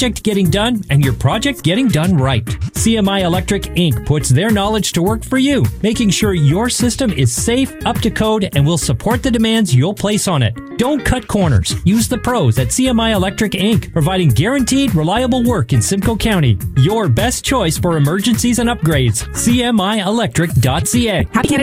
project getting done and your project getting done right. CMI Electric Inc. puts their knowledge to work for you, making sure your system is safe, up to code, and will support the demands you'll place on it. Don't cut corners. Use the pros at CMI Electric Inc., providing guaranteed, reliable work in Simcoe County. Your best choice for emergencies and upgrades. CMIElectric.ca. Happy Canada